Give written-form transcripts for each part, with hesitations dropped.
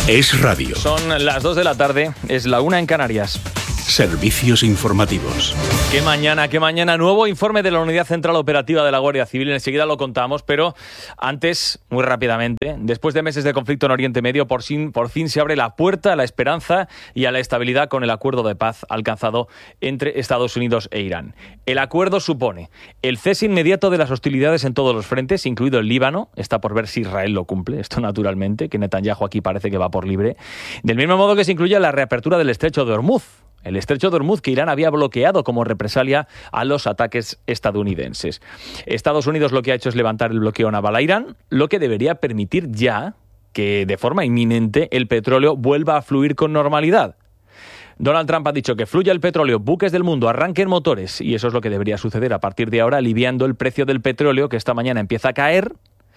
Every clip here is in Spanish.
Es radio. Son las 2 de la tarde, es la 1 en Canarias. Servicios informativos. Qué mañana, nuevo informe de la Unidad Central Operativa de la Guardia Civil. Enseguida lo contamos, pero antes, muy rápidamente, después de meses de conflicto en Oriente Medio, por fin se abre la puerta a la esperanza y a la estabilidad con el acuerdo de paz alcanzado entre Estados Unidos e Irán. El acuerdo supone el cese inmediato de las hostilidades en todos los frentes, incluido el Líbano. Está por ver si Israel lo cumple, esto naturalmente, que Netanyahu aquí parece que va por libre. Del mismo modo que se incluye la reapertura del estrecho de Hormuz. El estrecho de Hormuz que Irán había bloqueado como represalia a los ataques estadounidenses. Estados Unidos lo que ha hecho es levantar el bloqueo naval a Irán, lo que debería permitir ya que de forma inminente el petróleo vuelva a fluir con normalidad. Donald Trump ha dicho que fluya el petróleo, buques del mundo, arranquen motores, y eso es lo que debería suceder a partir de ahora, aliviando el precio del petróleo que esta mañana empieza a caer,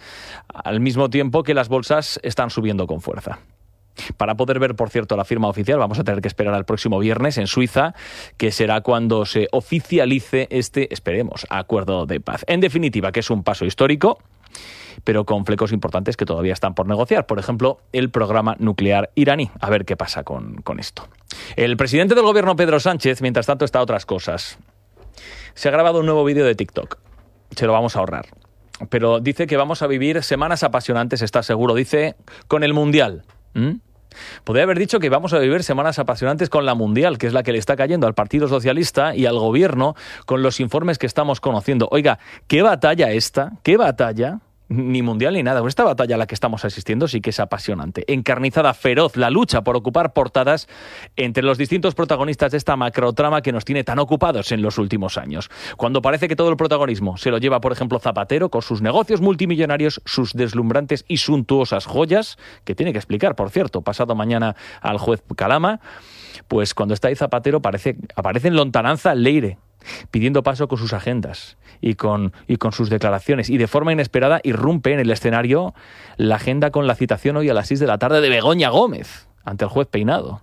al mismo tiempo que las bolsas están subiendo con fuerza. Para poder ver, por cierto, la firma oficial, vamos a tener que esperar al próximo viernes en Suiza, que será cuando se oficialice este, esperemos, acuerdo de paz. En definitiva, que es un paso histórico, pero con flecos importantes que todavía están por negociar. Por ejemplo, el programa nuclear iraní. A ver qué pasa con esto. El presidente del gobierno, Pedro Sánchez, mientras tanto, está a otras cosas. Se ha grabado un nuevo vídeo de TikTok. Se lo vamos a ahorrar. Pero dice que vamos a vivir semanas apasionantes, está seguro. Dice, con el Mundial. Podría haber dicho que vamos a vivir semanas apasionantes con la Mundial, que es la que le está cayendo al Partido Socialista y al Gobierno con los informes que estamos conociendo. Oiga, ¿qué batalla esta? ¿Qué batalla? Ni Mundial ni nada. Esta batalla a la que estamos asistiendo sí que es apasionante. Encarnizada, feroz, la lucha por ocupar portadas entre los distintos protagonistas de esta macrotrama que nos tiene tan ocupados en los últimos años. Cuando parece que todo el protagonismo se lo lleva, por ejemplo, Zapatero, con sus negocios multimillonarios, sus deslumbrantes y suntuosas joyas, que tiene que explicar, por cierto, pasado mañana al juez Calama, pues cuando está ahí Zapatero aparece en lontananza Leire, pidiendo paso con sus agendas y con sus declaraciones, y de forma inesperada irrumpe en el escenario la agenda con la citación hoy a las 6 de la tarde de Begoña Gómez ante el juez Peinado.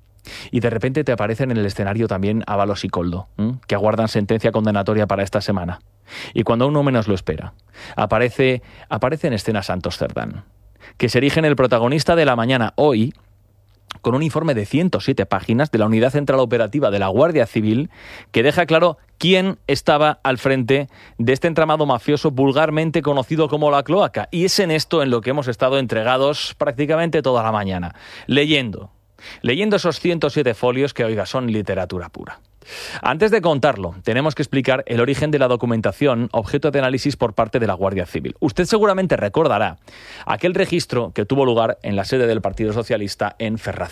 Y de repente te aparecen en el escenario también Ábalos y Koldo, que aguardan sentencia condenatoria para esta semana. Y cuando uno menos lo espera, aparece en escena Santos Cerdán, que se erige en el protagonista de la mañana hoy, con un informe de 107 páginas de la Unidad Central Operativa de la Guardia Civil que deja claro quién estaba al frente de este entramado mafioso vulgarmente conocido como la cloaca. Y es en esto en lo que hemos estado entregados prácticamente toda la mañana, leyendo esos 107 folios que, oiga, son literatura pura. Antes de contarlo, tenemos que explicar el origen de la documentación objeto de análisis por parte de la Guardia Civil. Usted seguramente recordará aquel registro que tuvo lugar en la sede del Partido Socialista en Ferraz,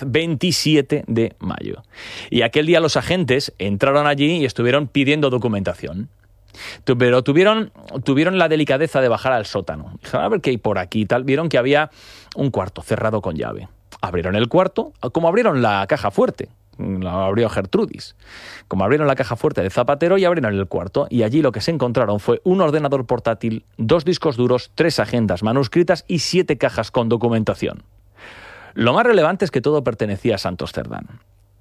27 de mayo. Y aquel día los agentes entraron allí y estuvieron pidiendo documentación. Pero tuvieron la delicadeza de bajar al sótano. Dijeron, a ver qué hay por aquí y tal. Vieron que había un cuarto cerrado con llave. Abrieron el cuarto, como abrieron la caja fuerte. Lo abrió Gertrudis. Como abrieron la caja fuerte de Zapatero y abrieron el cuarto, y allí lo que se encontraron fue un ordenador portátil, 2 discos duros, 3 agendas manuscritas y 7 cajas con documentación. Lo más relevante es que todo pertenecía a Santos Cerdán.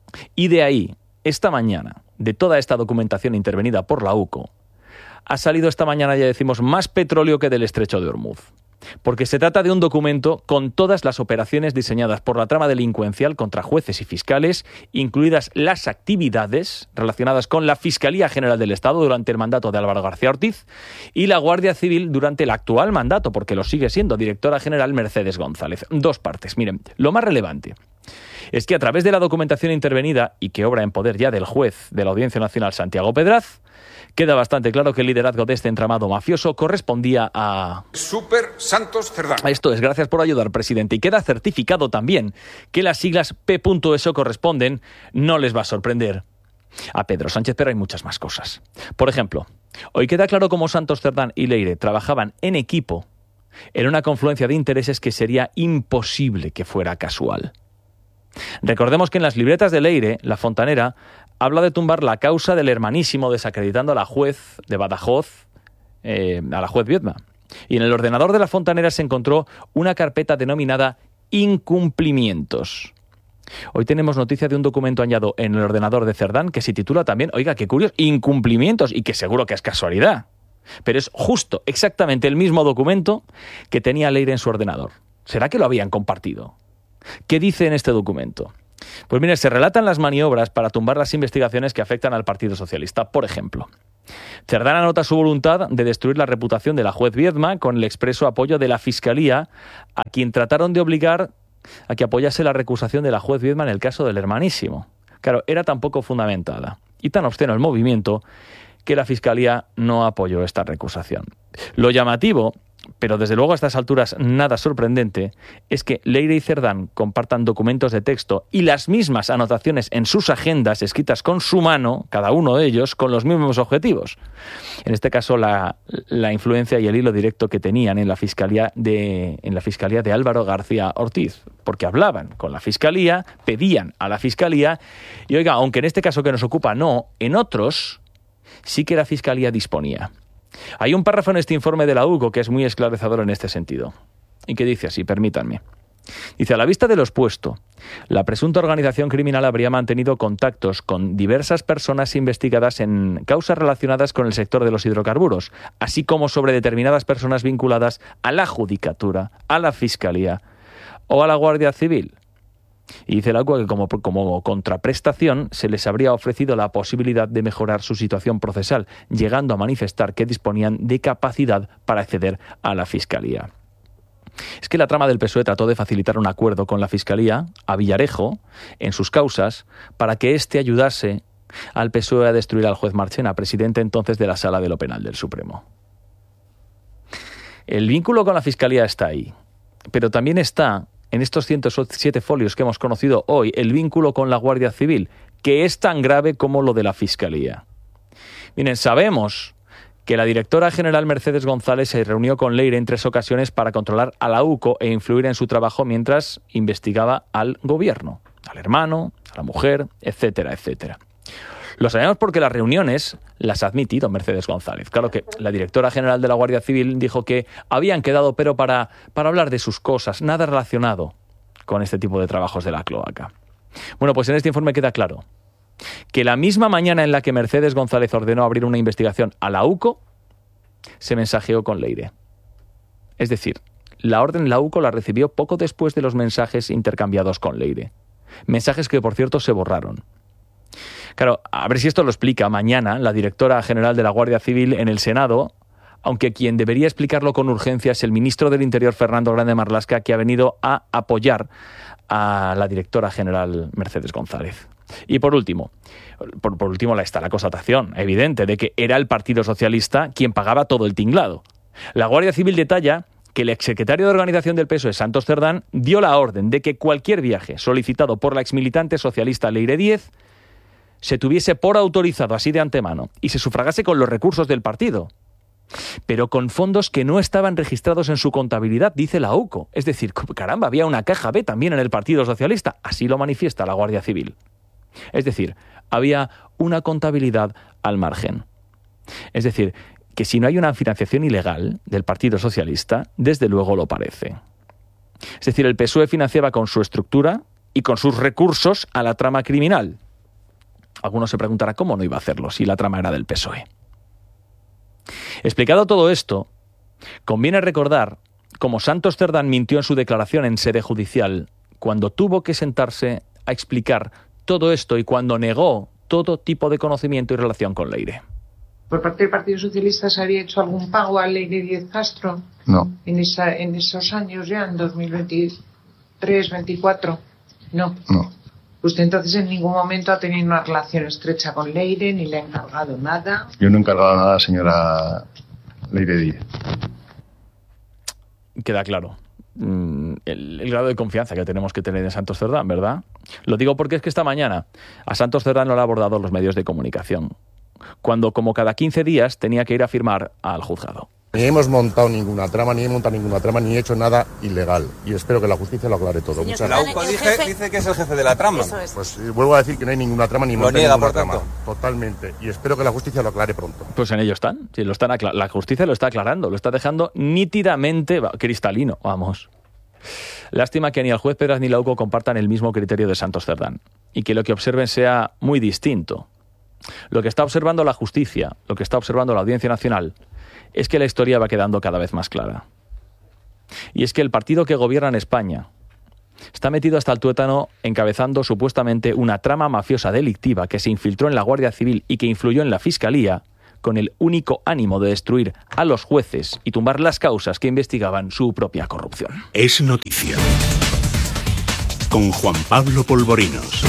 Y de ahí, esta mañana, de toda esta documentación intervenida por la UCO, ha salido esta mañana, ya decimos, más petróleo que del estrecho de Hormuz. Porque se trata de un documento con todas las operaciones diseñadas por la trama delincuencial contra jueces y fiscales, incluidas las actividades relacionadas con la Fiscalía General del Estado durante el mandato de Álvaro García Ortiz y la Guardia Civil durante el actual mandato, porque lo sigue siendo, directora general Mercedes González. 2 partes. Miren, lo más relevante es que a través de la documentación intervenida y que obra en poder ya del juez de la Audiencia Nacional Santiago Pedraz, queda bastante claro que el liderazgo de este entramado mafioso correspondía a Super Santos Cerdán. Esto es, gracias por ayudar, presidente. Y queda certificado también que las siglas P.eso corresponden, no les va a sorprender a Pedro Sánchez, pero hay muchas más cosas. Por ejemplo, hoy queda claro cómo Santos Cerdán y Leire trabajaban en equipo en una confluencia de intereses que sería imposible que fuera casual. Recordemos que en las libretas de Leire, la fontanera habla de tumbar la causa del hermanísimo, desacreditando a la juez de Badajoz, a la juez Viedma. Y en el ordenador de la fontanera se encontró una carpeta denominada incumplimientos. Hoy tenemos noticia de un documento añadido en el ordenador de Cerdán que se titula también, oiga, qué curioso, incumplimientos, y que seguro que es casualidad. Pero es justo, exactamente el mismo documento que tenía Leire en su ordenador. ¿Será que lo habían compartido? ¿Qué dice en este documento? Pues mire, se relatan las maniobras para tumbar las investigaciones que afectan al Partido Socialista. Por ejemplo, Cerdán anota su voluntad de destruir la reputación de la juez Viedma con el expreso apoyo de la Fiscalía, a quien trataron de obligar a que apoyase la recusación de la juez Viedma en el caso del Hermanísimo. Claro, era tan poco fundamentada y tan obsceno el movimiento que la Fiscalía no apoyó esta recusación. Lo llamativo, pero desde luego a estas alturas nada sorprendente, es que Leire y Cerdán compartan documentos de texto y las mismas anotaciones en sus agendas escritas con su mano, cada uno de ellos, con los mismos objetivos. En este caso, la influencia y el hilo directo que tenían en la Fiscalía de Álvaro García Ortiz, porque hablaban con la Fiscalía, pedían a la Fiscalía, y oiga, aunque en este caso que nos ocupa no, en otros sí que la Fiscalía disponía. Hay un párrafo en este informe de la UCO que es muy esclarecedor en este sentido, y que dice así, permítanme. Dice, a la vista de lo expuesto, la presunta organización criminal habría mantenido contactos con diversas personas investigadas en causas relacionadas con el sector de los hidrocarburos, así como sobre determinadas personas vinculadas a la Judicatura, a la Fiscalía o a la Guardia Civil. Y dice la UCO que como contraprestación se les habría ofrecido la posibilidad de mejorar su situación procesal, llegando a manifestar que disponían de capacidad para acceder a la Fiscalía. Es que la trama del PSOE trató de facilitar un acuerdo con la Fiscalía, a Villarejo, en sus causas, para que éste ayudase al PSOE a destruir al juez Marchena, presidente entonces de la Sala de lo Penal del Supremo. El vínculo con la Fiscalía está ahí, pero también está en estos 107 folios que hemos conocido hoy, el vínculo con la Guardia Civil, que es tan grave como lo de la Fiscalía. Miren, sabemos que la directora general Mercedes González se reunió con Leire en 3 ocasiones para controlar a la UCO e influir en su trabajo mientras investigaba al gobierno, al hermano, a la mujer, etcétera, etcétera. Lo sabemos porque las reuniones las ha admitido Mercedes González. Claro que la directora general de la Guardia Civil dijo que habían quedado, pero para hablar de sus cosas, nada relacionado con este tipo de trabajos de la cloaca. Bueno, pues en este informe queda claro que la misma mañana en la que Mercedes González ordenó abrir una investigación a la UCO, se mensajeó con Leire. Es decir, la orden la UCO la recibió poco después de los mensajes intercambiados con Leire. Mensajes que, por cierto, se borraron. Claro, a ver si esto lo explica mañana la directora general de la Guardia Civil en el Senado, aunque quien debería explicarlo con urgencia es el ministro del Interior, Fernando Grande Marlaska, que ha venido a apoyar a la directora general Mercedes González. Y por último está la constatación evidente de que era el Partido Socialista quien pagaba todo el tinglado. La Guardia Civil detalla que el exsecretario de Organización del PSOE, Santos Cerdán, dio la orden de que cualquier viaje solicitado por la exmilitante socialista Leire Díez se tuviese por autorizado así de antemano y se sufragase con los recursos del partido, pero con fondos que no estaban registrados en su contabilidad, dice la UCO. Es decir, caramba, había una caja B también en el Partido Socialista, así lo manifiesta la Guardia Civil. Es decir, había una contabilidad al margen. Es decir, que si no hay una financiación ilegal del Partido Socialista, desde luego lo parece. Es decir, el PSOE financiaba con su estructura y con sus recursos a la trama criminal. Algunos se preguntarán cómo no iba a hacerlo si la trama era del PSOE. Explicado todo esto, conviene recordar cómo Santos Cerdán mintió en su declaración en sede judicial cuando tuvo que sentarse a explicar todo esto y cuando negó todo tipo de conocimiento y relación con Leire. ¿Por parte del Partido Socialista se había hecho algún pago a Leire Díez Castro? No. En esos años ya, en 2023, 24. No. Usted entonces en ningún momento ha tenido una relación estrecha con Leire, ni le ha encargado nada. Yo no he encargado nada, señora Leire Díez. Queda claro el grado de confianza que tenemos que tener en Santos Cerdán, ¿verdad? Lo digo porque es que esta mañana a Santos Cerdán no le han abordado los medios de comunicación, cuando como cada 15 días tenía que ir a firmar al juzgado. Ni hemos montado ninguna trama, ni he hecho nada ilegal. Y espero que la justicia lo aclare todo. Muchas gracias. La UCO dice que es el jefe de la trama. Pues vuelvo a decir que no hay ninguna trama ni monta ninguna trama. Totalmente. Y espero que la justicia lo aclare pronto. Pues en ello están. Sí, la justicia lo está aclarando, lo está dejando nítidamente cristalino, vamos. Lástima que ni el juez Pedras ni la UCO compartan el mismo criterio de Santos Cerdán y que lo que observen sea muy distinto. Lo que está observando la justicia, lo que está observando la Audiencia Nacional, es que la historia va quedando cada vez más clara. Y es que el partido que gobierna en España está metido hasta el tuétano encabezando supuestamente una trama mafiosa delictiva que se infiltró en la Guardia Civil y que influyó en la Fiscalía con el único ánimo de destruir a los jueces y tumbar las causas que investigaban su propia corrupción. Es noticia. Con Juan Pablo Polvorinos.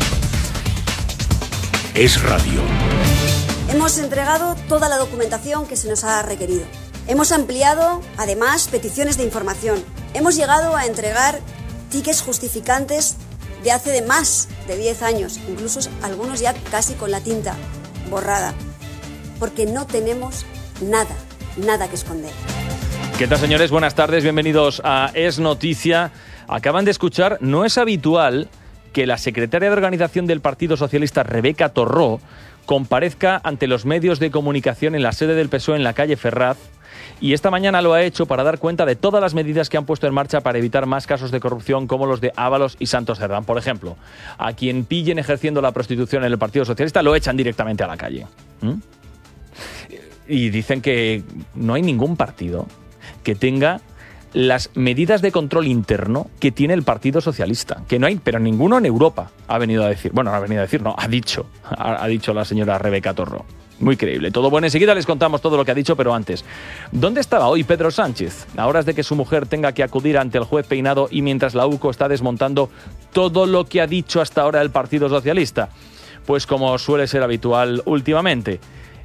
Es radio. Hemos entregado toda la documentación que se nos ha requerido. Hemos ampliado, además, peticiones de información. Hemos llegado a entregar tickets justificantes de hace de más de 10 años, incluso algunos ya casi con la tinta borrada, porque no tenemos nada que esconder. ¿Qué tal, señores? Buenas tardes, bienvenidos a Es Noticia. Acaban de escuchar, no es habitual que la secretaria de Organización del Partido Socialista, Rebeca Torró, comparezca ante los medios de comunicación en la sede del PSOE en la calle Ferraz, y esta mañana lo ha hecho para dar cuenta de todas las medidas que han puesto en marcha para evitar más casos de corrupción como los de Ábalos y Santos Cerdán. Por ejemplo, a quien pillen ejerciendo la prostitución en el Partido Socialista lo echan directamente a la calle. Y dicen que no hay ningún partido que tenga las medidas de control interno que tiene el Partido Socialista, que no hay, pero ninguno en Europa ha venido a decir, ha dicho la señora Rebeca Torró. Muy creíble. Todo bueno, enseguida les contamos todo lo que ha dicho, pero antes, ¿dónde estaba hoy Pedro Sánchez? A horas de que su mujer tenga que acudir ante el juez Peinado y mientras la UCO está desmontando todo lo que ha dicho hasta ahora el Partido Socialista. Pues como suele ser habitual últimamente,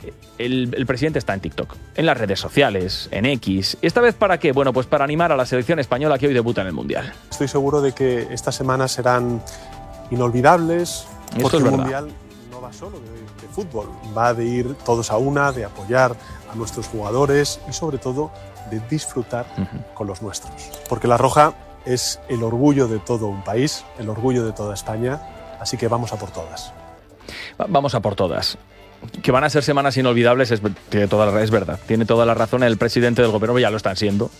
el presidente está en TikTok, en las redes sociales, en X. ¿Esta vez para qué? Bueno, pues para animar a la selección española que hoy debuta en el Mundial. Estoy seguro de que estas semanas serán inolvidables, porque el Mundial no va solo de fútbol, va de ir todos a una, de apoyar a nuestros jugadores y sobre todo de disfrutar con los nuestros. Porque la Roja es el orgullo de todo un país, el orgullo de toda España, así que vamos a por todas. Vamos a por todas. Que van a ser semanas inolvidables es verdad. Tiene toda la razón el presidente del gobierno, ya lo están siendo.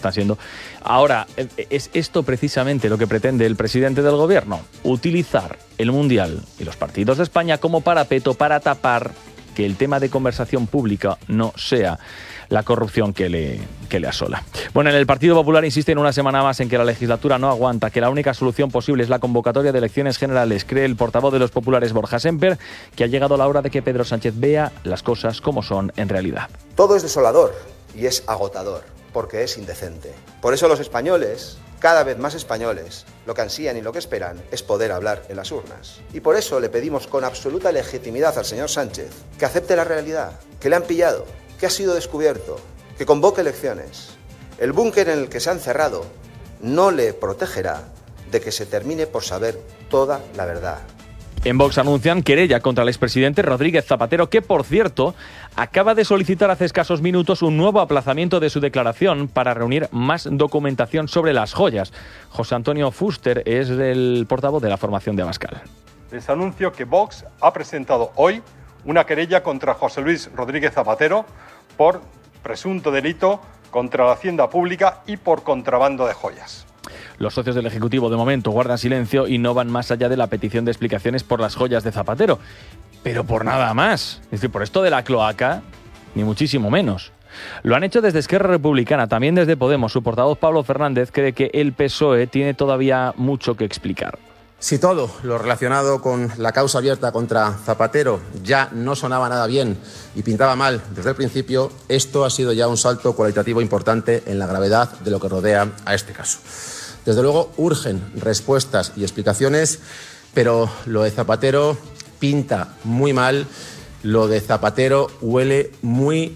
Ahora, ¿es esto precisamente lo que pretende el presidente del gobierno? Utilizar el Mundial y los partidos de España como parapeto para tapar que el tema de conversación pública no sea la corrupción que le asola. Bueno, en el Partido Popular insisten una semana más en que la legislatura no aguanta, que la única solución posible es la convocatoria de elecciones generales. Cree el portavoz de los populares, Borja Semper, que ha llegado la hora de que Pedro Sánchez vea las cosas como son en realidad. Todo es desolador y es agotador, porque es indecente. Por eso los españoles, cada vez más españoles, lo que ansían y lo que esperan es poder hablar en las urnas. Y por eso le pedimos con absoluta legitimidad al señor Sánchez que acepte la realidad, que le han pillado, que ha sido descubierto, que convoque elecciones. El búnker en el que se han cerrado no le protegerá de que se termine por saber toda la verdad. En Vox anuncian querella contra el expresidente Rodríguez Zapatero, que, por cierto, acaba de solicitar hace escasos minutos un nuevo aplazamiento de su declaración para reunir más documentación sobre las joyas. José Antonio Fuster es el portavoz de la formación de Abascal. Les anuncio que Vox ha presentado hoy una querella contra José Luis Rodríguez Zapatero por presunto delito contra la hacienda pública y por contrabando de joyas. Los socios del Ejecutivo de momento guardan silencio y no van más allá de la petición de explicaciones por las joyas de Zapatero. Pero por nada más. Es decir, por esto de la cloaca, ni muchísimo menos. Lo han hecho desde Esquerra Republicana, también desde Podemos. Su portavoz, Pablo Fernández, cree que el PSOE tiene todavía mucho que explicar. Si todo lo relacionado con la causa abierta contra Zapatero ya no sonaba nada bien y pintaba mal desde el principio, esto ha sido ya un salto cualitativo importante en la gravedad de lo que rodea a este caso. Desde luego urgen respuestas y explicaciones, pero lo de Zapatero pinta muy mal. Lo de Zapatero huele muy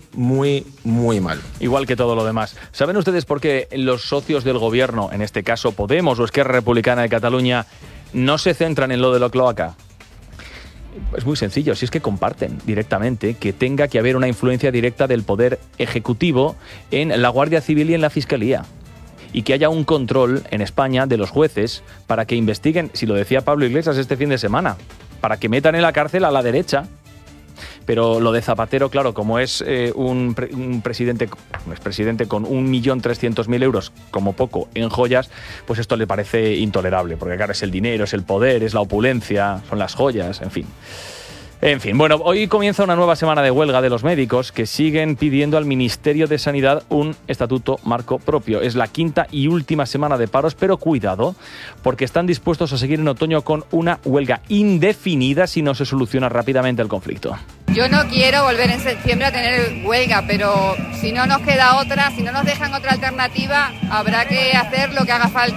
mal. Igual que todo lo demás. ¿Saben ustedes por qué los socios del gobierno, en este caso Podemos o Esquerra Republicana de Cataluña, no se centran en lo de la cloaca? Es muy sencillo, si es que comparten directamente que tenga que haber una influencia directa del Poder Ejecutivo en la Guardia Civil y en la Fiscalía. Y que haya un control en España de los jueces para que investiguen, si lo decía Pablo Iglesias este fin de semana, para que metan en la cárcel a la derecha. Pero lo de Zapatero, claro, como es un expresidente con 1.300.000 euros, como poco, en joyas, pues esto le parece intolerable. Porque claro, es el dinero, es el poder, es la opulencia, son las joyas, en fin. En fin, bueno, hoy comienza una nueva semana de huelga de los médicos que siguen pidiendo al Ministerio de Sanidad un estatuto marco propio. Es la quinta y última semana de paros, pero cuidado, porque están dispuestos a seguir en otoño con una huelga indefinida si no se soluciona rápidamente el conflicto. Yo no quiero volver en septiembre a tener huelga, pero si no nos queda otra, si no nos dejan otra alternativa, habrá que hacer lo que haga falta.